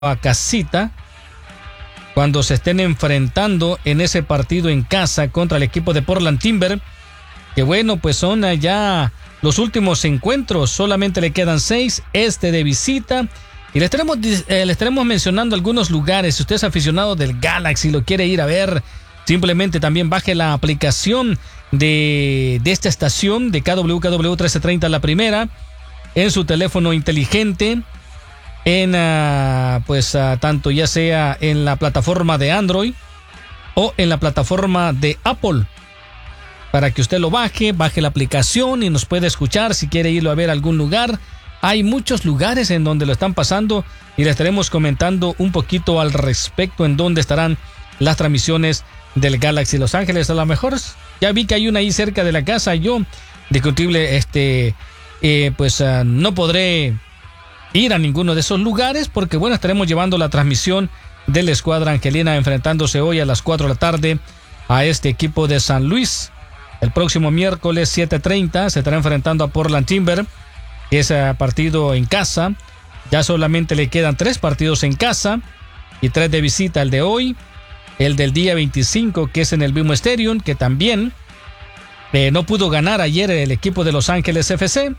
a casita cuando se estén enfrentando en ese partido en casa contra el equipo de Portland Timber, que bueno, pues son ya los últimos encuentros, solamente le quedan 6, de visita, y les estaremos mencionando algunos lugares. Si usted es aficionado del Galaxy y lo quiere ir a ver, simplemente también baje la aplicación de esta estación de KWKW 1330 La Primera en su teléfono inteligente, en tanto ya sea en la plataforma de Android o en la plataforma de Apple, para que usted lo baje la aplicación y nos puede escuchar si quiere irlo a ver a algún lugar. Hay muchos lugares en donde lo están pasando y le estaremos comentando un poquito al respecto en dónde estarán las transmisiones del Galaxy Los Ángeles. A lo mejor ya vi que hay una ahí cerca de la casa. Yo, discutible, no podré ir a ninguno de esos lugares porque, bueno, estaremos llevando la transmisión de la escuadra angelina enfrentándose hoy a las 4 de la tarde a este equipo de San Luis. El próximo miércoles 7:30 se estará enfrentando a Portland Timber, que es partido en casa. Ya solamente le quedan 3 partidos en casa y 3 de visita, el de hoy, el del día 25, que es en el BMO Stadium, que también no pudo ganar ayer el equipo de Los Ángeles FC.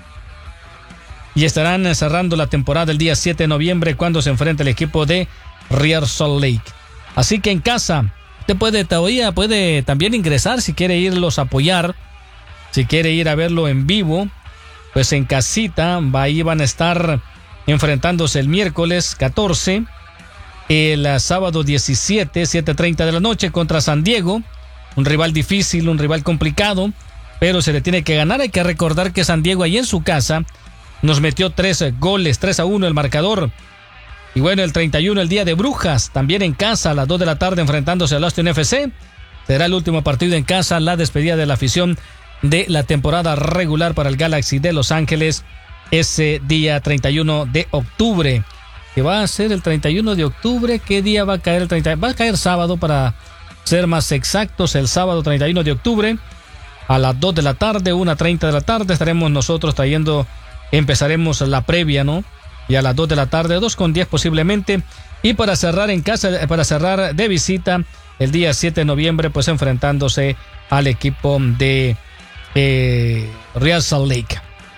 Y estarán cerrando la temporada el día 7 de noviembre cuando se enfrenta el equipo de Real Salt Lake. Así que en casa, usted puede también ingresar si quiere irlos a apoyar, si quiere ir a verlo en vivo, pues en casita. Ahí van a estar enfrentándose el miércoles 14, el sábado 17, 7:30 de la noche contra San Diego. Un rival difícil, un rival complicado, pero se le tiene que ganar. Hay que recordar que San Diego ahí en su casa nos metió 3 goles, 3-1 el marcador. Y bueno, el 31, el día de Brujas, también en casa a las 2 de la tarde enfrentándose al Austin FC. Será el último partido en casa, la despedida de la afición de la temporada regular para el Galaxy de Los Ángeles, ese día 31 de octubre. Que va a ser el 31 de octubre. ¿Qué día va a caer el 31? Va a caer sábado, para ser más exactos, el sábado 31 de octubre a las 2 de la tarde, 1:30 de la tarde, estaremos nosotros empezaremos la previa, ¿no? Y a las 2 de la tarde, 2:10 posiblemente. Y para cerrar en casa, para cerrar de visita, el día 7 de noviembre, pues enfrentándose al equipo de Real Salt Lake.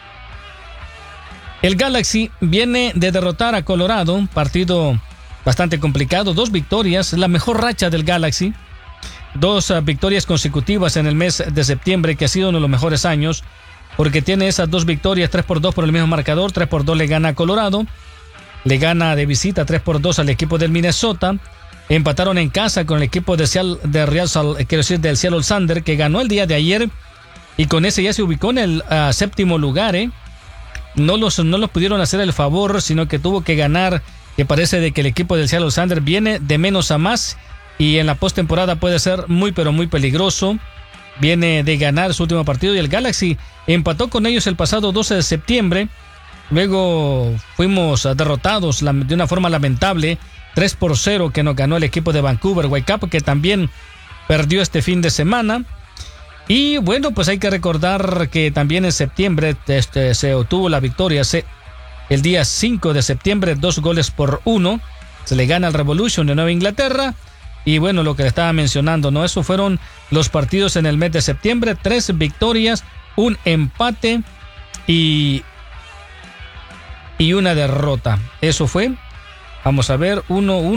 El Galaxy viene de derrotar a Colorado, un partido bastante complicado, 2 victorias, la mejor racha del Galaxy. 2 victorias consecutivas en el mes de septiembre, que ha sido uno de los mejores años, porque tiene esas 2 victorias, 3-2 por el mismo marcador. 3-2 le gana a Colorado, le gana de visita 3-2 al equipo del Minnesota. Empataron en casa con el equipo del Seattle Sander, que ganó el día de ayer, y con ese ya se ubicó en el 7º lugar. No los pudieron hacer el favor, sino que tuvo que ganar, que parece de que el equipo del Seattle Sander viene de menos a más, y en la postemporada puede ser muy pero muy peligroso. Viene de ganar su último partido y el Galaxy empató con ellos el pasado 12 de septiembre. Luego fuimos derrotados de una forma lamentable, 3-0, que nos ganó el equipo de Vancouver Whitecaps, que también perdió este fin de semana. Y bueno, pues hay que recordar que también en septiembre se obtuvo la victoria. El día 5 de septiembre, 2-1, se le gana al Revolution de Nueva Inglaterra. Y bueno, lo que le estaba mencionando, ¿no? Esos fueron los partidos en el mes de septiembre. 3 victorias, 1 empate y una derrota. Eso fue. Vamos a ver,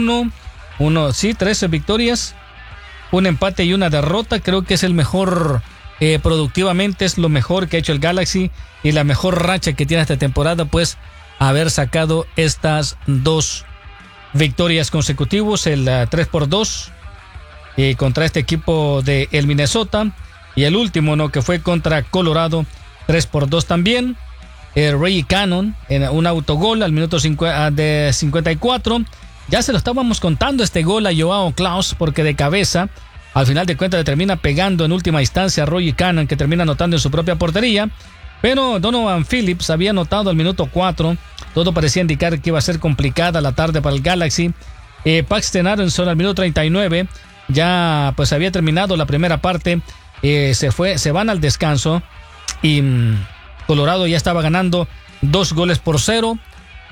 13 victorias, 1 empate y 1 derrota. Creo que es el mejor, productivamente es lo mejor que ha hecho el Galaxy y la mejor racha que tiene esta temporada, pues haber sacado estas 2 victorias consecutivos, el 3-2 contra este equipo de el Minnesota, y el último, ¿no?, que fue contra Colorado, 3-2 también. Ray Cannon en un autogol al minuto 54. Ya se lo estábamos contando este gol a Joao Klaus, porque de cabeza, al final de cuentas, le termina pegando en última instancia a Roy Cannon, que termina anotando en su propia portería. Pero Donovan Phillips había anotado al minuto 4. Todo parecía indicar que iba a ser complicada la tarde para el Galaxy. Paxton Aronson al minuto 39. Ya pues había terminado la primera parte. Se van al descanso. Y Colorado ya estaba ganando 2-0.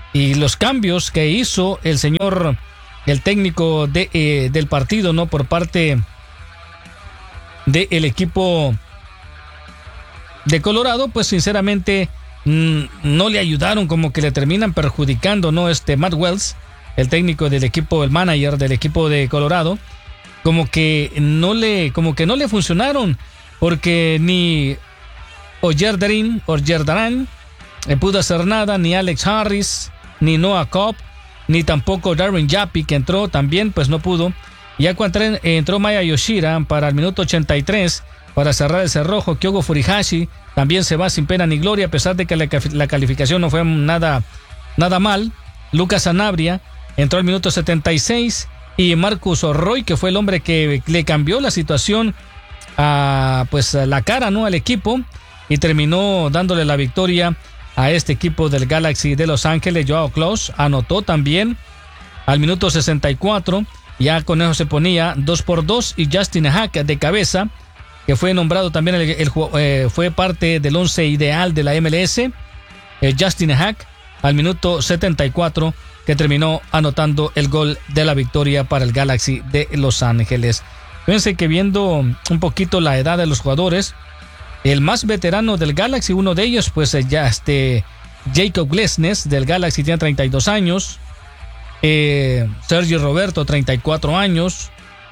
y los cambios que hizo el técnico del partido, ¿no? Por parte del equipo de Colorado, pues sinceramente no le ayudaron, como que le terminan perjudicando, ¿no? Matt Wells, el técnico del equipo, el manager del equipo de Colorado, como que no le funcionaron, porque ni Orgerdaran pudo hacer nada, ni Alex Harris, ni Noah Cobb, ni tampoco Darren Yappi, que entró también, pues no pudo. Ya cuando entró Maya Yoshida para el minuto 83 para cerrar el cerrojo, Kyogo Furihashi también se va sin pena ni gloria, a pesar de que la calificación no fue nada mal. Lucas Sanabria entró al minuto 76 y Marcus Roy, que fue el hombre que le cambió la situación la cara, ¿no? Al equipo, y terminó dándole la victoria a este equipo del Galaxy de Los Ángeles. Joao Klaus anotó también al minuto 64. Ya con eso se ponía 2-2, y Justin Hack de cabeza, que fue nombrado también fue parte del 11 ideal de la MLS. Justin Hack al minuto 74, que terminó anotando el gol de la victoria para el Galaxy de Los Ángeles. Fíjense que viendo un poquito la edad de los jugadores, el más veterano del Galaxy, uno de ellos, pues Jacob Glesnes del Galaxy, tiene 32 años. Sergio Roberto, 34 años.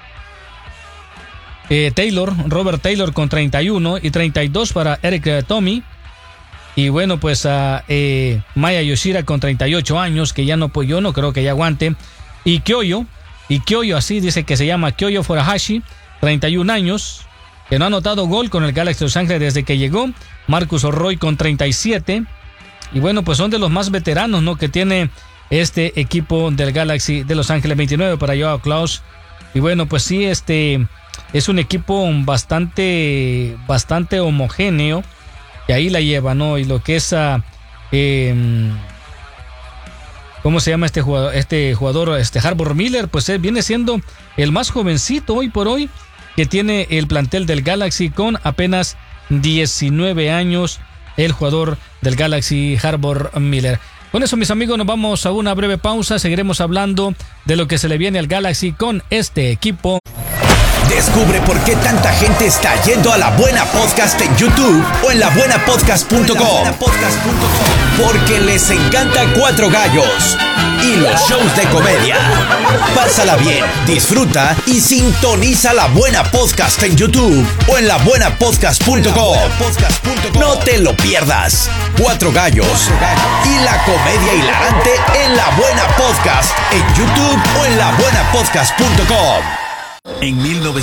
Robert Taylor con 31 y 32 para Eric Tommy. Y bueno, pues Maya Yoshida con 38 años, que ya no, pues yo no creo que ya aguante. Y Kyoyo, así dice que se llama Kyoyo Furuhashi, 31 años, que no ha anotado gol con el Galaxy de Los Ángeles desde que llegó. Marcus Roy con 37. Y bueno, pues son de los más veteranos, ¿no?, que tiene este equipo del Galaxy de Los Ángeles. 29 para Joao Klaus. Y bueno, pues sí, es un equipo bastante homogéneo, y ahí la lleva, ¿no? Y lo que es ¿cómo se llama este jugador? Harbour Miller, pues viene siendo el más jovencito hoy por hoy que tiene el plantel del Galaxy, con apenas 19 años, el jugador del Galaxy, Harbour Miller. Con eso, mis amigos, nos vamos a una breve pausa. Seguiremos hablando de lo que se le viene al Galaxy con este equipo. Descubre por qué tanta gente está yendo a La Buena Podcast en YouTube o en labuenapodcast.com. Porque les encanta Cuatro Gallos y los shows de comedia. Pásala bien, disfruta y sintoniza La Buena Podcast en YouTube o en labuenapodcast.com. No te lo pierdas. Cuatro Gallos y la comedia hilarante en La Buena Podcast en YouTube o en labuenapodcast.com. En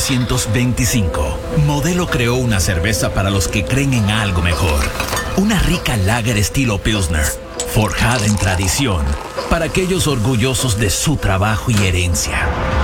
1925, Modelo creó una cerveza para los que creen en algo mejor. Una rica lager estilo Pilsner, forjada en tradición, para aquellos orgullosos de su trabajo y herencia.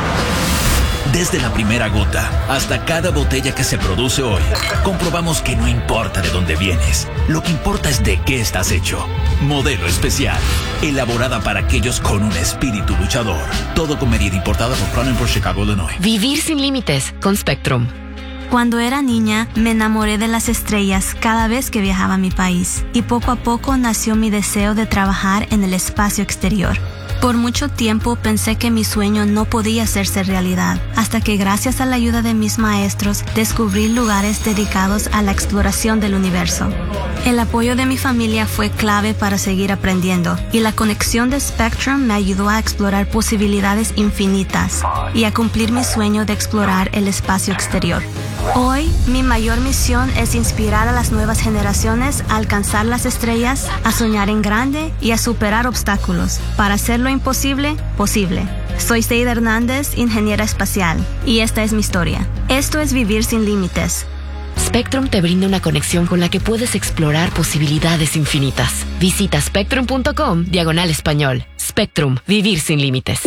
Desde la primera gota hasta cada botella que se produce hoy, comprobamos que no importa de dónde vienes, lo que importa es de qué estás hecho. Modelo especial, elaborada para aquellos con un espíritu luchador. Todo con medida, importada por Crown Imports, Chicago, Illinois. Vivir sin límites con Spectrum. Cuando era niña, me enamoré de las estrellas cada vez que viajaba a mi país, y poco a poco nació mi deseo de trabajar en el espacio exterior. Por mucho tiempo pensé que mi sueño no podía hacerse realidad, hasta que gracias a la ayuda de mis maestros descubrí lugares dedicados a la exploración del universo. El apoyo de mi familia fue clave para seguir aprendiendo, y la conexión de Spectrum me ayudó a explorar posibilidades infinitas y a cumplir mi sueño de explorar el espacio exterior. Hoy, mi mayor misión es inspirar a las nuevas generaciones a alcanzar las estrellas, a soñar en grande y a superar obstáculos para hacer lo imposible posible. Soy Seida Hernández, ingeniera espacial, y esta es mi historia. Esto es Vivir sin Límites. Spectrum te brinda una conexión con la que puedes explorar posibilidades infinitas. Visita spectrum.com/español. Spectrum, vivir sin límites.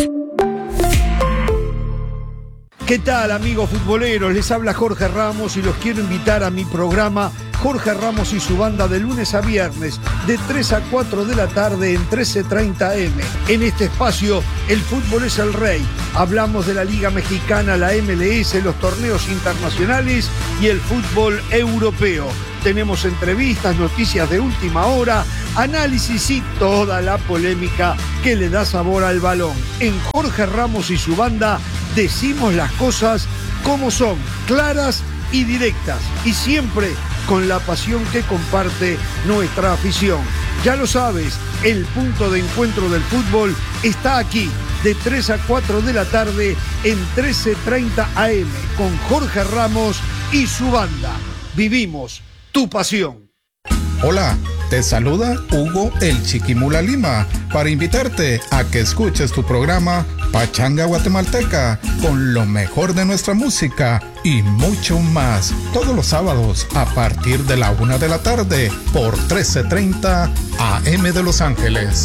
¿Qué tal, amigos futboleros? Les habla Jorge Ramos y los quiero invitar a mi programa Jorge Ramos y su banda, de lunes a viernes, de 3 a 4 de la tarde en 1330 AM. En este espacio, el fútbol es el rey. Hablamos de la Liga Mexicana, la MLS, los torneos internacionales y el fútbol europeo. tenemos entrevistas, noticias de última hora, análisis y toda la polémica que le da sabor al balón. En Jorge Ramos y su banda decimos las cosas como son, claras y directas, y siempre con la pasión que comparte nuestra afición. Ya lo sabes, el punto de encuentro del fútbol está aquí, de 3 a 4 de la tarde en 13:30 AM, con Jorge Ramos y su banda. Vivimos tu pasión. Hola, te saluda Hugo el Chiquimula Lima para invitarte a que escuches tu programa Pachanga Guatemalteca con lo mejor de nuestra música y mucho más, todos los sábados a partir de la 1 de la tarde por 13:30 AM de Los Ángeles.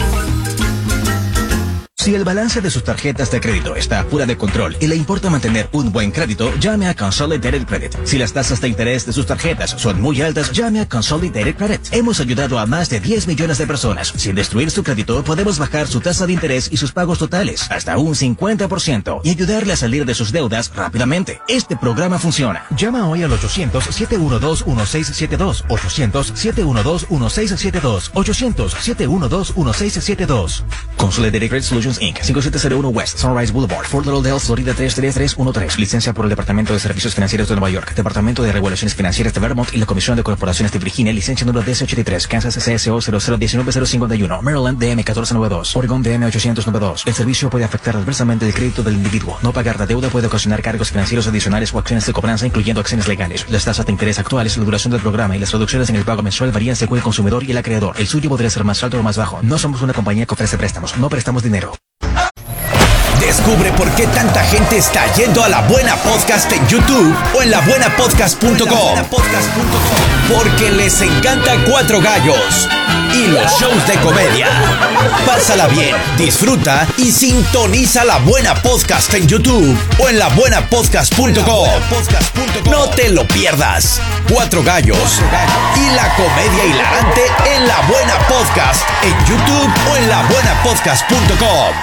Si el balance de sus tarjetas de crédito está fuera de control y le importa mantener un buen crédito, llame a Consolidated Credit. Si las tasas de interés de sus tarjetas son muy altas, llame a Consolidated Credit. Hemos ayudado a más de 10 millones de personas. Sin destruir su crédito, podemos bajar su tasa de interés y sus pagos totales hasta un 50% y ayudarle a salir de sus deudas rápidamente. Este programa funciona. Llama hoy al 800-712-1672. 800-712-1672. 800-712-1672. Consolidated Credit Solutions Inc. 5701 West Sunrise Boulevard, Fort Lauderdale, Florida 33313. Licencia por el Departamento de Servicios Financieros de Nueva York, Departamento de Regulaciones Financieras de Vermont y la Comisión de Corporaciones de Virginia. Licencia número 1083. Kansas CSO 0019051. Maryland DM 1492. Oregon DM 892. El servicio puede afectar adversamente el crédito del individuo. No pagar la deuda puede ocasionar cargos financieros adicionales o acciones de cobranza, incluyendo acciones legales. Las tasas de interés actuales, la duración del programa y las reducciones en el pago mensual varían según el consumidor y el acreedor. El suyo podría ser más alto o más bajo. No somos una compañía que ofrece préstamos. No prestamos dinero. Descubre por qué tanta gente está yendo a La Buena Podcast en YouTube o en labuenapodcast.com. Porque les encanta Cuatro Gallos y los shows de comedia. Pásala bien, disfruta y sintoniza La Buena Podcast en YouTube o en labuenapodcast.com. No te lo pierdas. Cuatro Gallos y la comedia hilarante en La Buena Podcast en YouTube o en labuenapodcast.com.